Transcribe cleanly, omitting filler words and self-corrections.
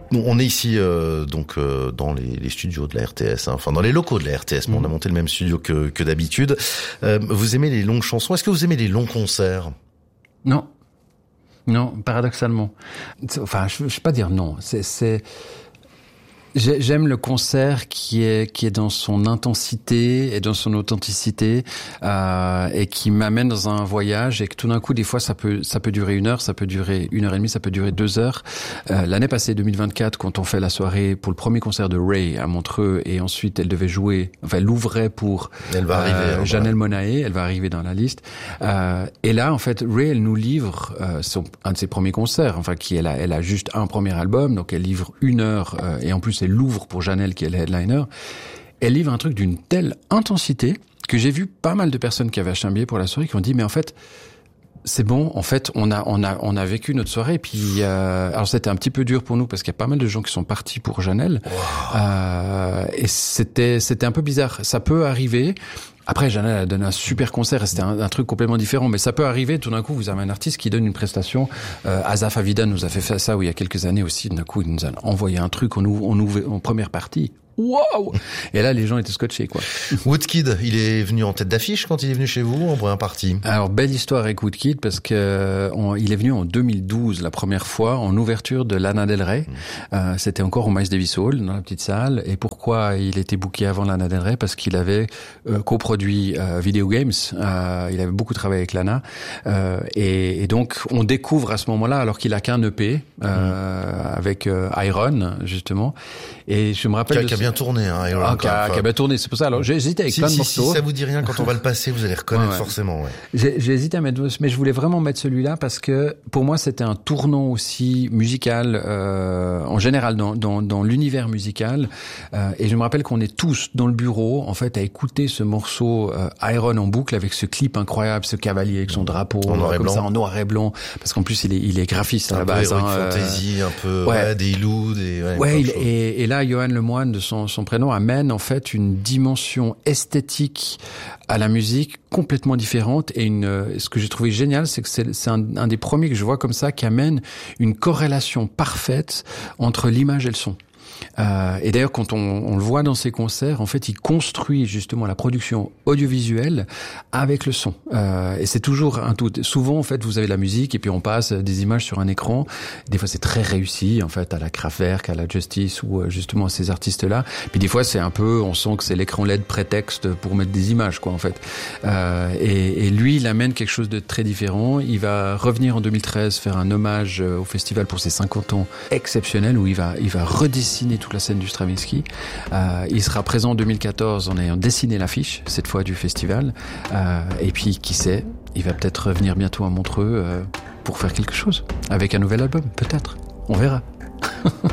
On est ici dans les studios de la RTS, enfin dans les locaux de la RTS, mais on a monté le même studio que d'habitude. Vous aimez les longues chansons? Est-ce que vous aimez les longs concerts? Non, paradoxalement. Enfin, je vais pas dire non. J'aime le concert qui est dans son intensité et dans son authenticité, et qui m'amène dans un voyage, et que tout d'un coup, des fois, ça peut durer 1 heure, ça peut durer 1h30, ça peut durer 2 heures. L'année passée, 2024, quand on fait la soirée pour le premier concert de Ray à Montreux, et ensuite elle devait jouer, enfin elle ouvrait pour Janelle Monáe, elle va arriver dans la liste. Et là, en fait, Ray, elle nous livre un de ses premiers concerts, enfin elle a juste un premier album, donc elle livre 1 heure, et en plus elle l'ouvre pour Janelle qui est le headliner. Elle livre un truc d'une telle intensité que j'ai vu pas mal de personnes qui avaient acheté un billet pour la soirée qui ont dit mais en fait c'est bon, en fait on a vécu notre soirée, et puis alors c'était un petit peu dur pour nous parce qu'il y a pas mal de gens qui sont partis pour Janelle. Wow. Et c'était un peu bizarre. Ça peut arriver. Après, Janelle a donné un super concert et c'était un truc complètement différent. Mais ça peut arriver, tout d'un coup, vous avez un artiste qui donne une prestation. Asaf Avidan nous a fait ça il y a quelques années aussi. D'un coup, il nous a envoyé un truc en première partie. Wow! Et là, les gens étaient scotchés, quoi. Woodkid, il est venu en tête d'affiche quand il est venu chez vous en première partie. Alors, belle histoire avec Woodkid parce que il est venu en 2012 la première fois en ouverture de Lana Del Rey. C'était encore au Miles Davis Hall dans la petite salle. Et pourquoi il était booké avant Lana Del Rey? Parce qu'il avait coproduit Video Games. Il avait beaucoup travaillé avec Lana. Et donc, on découvre à ce moment-là, alors qu'il a qu'un EP avec Iron justement. Et je me rappelle qui a bien tourné, hein, Iron. Qui a bien tourné, c'est pour ça. Alors j'ai hésité avec plein de morceaux. Si ça vous dit rien, quand on va le passer, vous allez reconnaître forcément. Ouais. J'ai hésité à mettre, mais je voulais vraiment mettre celui-là parce que pour moi c'était un tournant aussi musical, en général dans l'univers musical. Et je me rappelle qu'on est tous dans le bureau en fait à écouter ce morceau Iron en boucle avec ce clip incroyable, ce cavalier avec son drapeau ça en noir et blanc, parce qu'en plus il est graphiste à la base. Fantasy, un peu des loups, et là Johan Lemoine de son prénom amène en fait une dimension esthétique à la musique complètement différente, et ce que j'ai trouvé génial, c'est que c'est un des premiers que je vois comme ça qui amène une corrélation parfaite entre l'image et le son. Et d'ailleurs, quand on le voit dans ses concerts, en fait, il construit justement la production audiovisuelle avec le son. Et c'est toujours un tout. Souvent, en fait, vous avez la musique et puis on passe des images sur un écran. Des fois, c'est très réussi, en fait, à la Kraftwerk, à la Justice ou justement à ces artistes-là. Puis des fois, c'est un peu, on sent que c'est l'écran LED prétexte pour mettre des images, quoi, en fait. Et lui, il amène quelque chose de très différent. Il va revenir en 2013 faire un hommage au festival pour ses 50 ans exceptionnel où il va redessiner toute la scène du Stravinsky. Il sera présent en 2014 en ayant dessiné l'affiche, cette fois du festival. Et puis, qui sait, il va peut-être revenir bientôt à Montreux pour faire quelque chose. Avec un nouvel album, peut-être. On verra.